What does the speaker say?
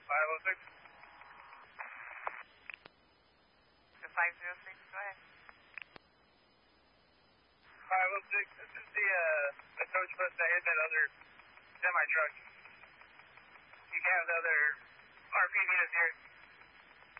506. The 506, go ahead. 506, this is the coach bus that hit that other semi-truck. You can have the other RP meters here.